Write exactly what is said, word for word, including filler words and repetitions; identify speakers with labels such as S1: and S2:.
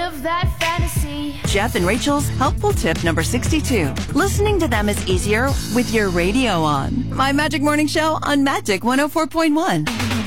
S1: of that fantasy.
S2: Jeff and Rachel's helpful tip number sixty-two. Listening to them is easier with your radio on. My Magic Morning Show on Magic one oh four point one.